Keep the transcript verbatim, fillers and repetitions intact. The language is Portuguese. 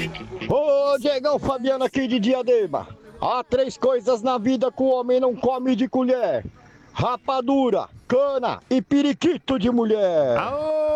Ô, Diegão Fabiano aqui de Diadema. Há três coisas na vida que o homem não come de colher: rapadura, cana e periquito de mulher. Aô,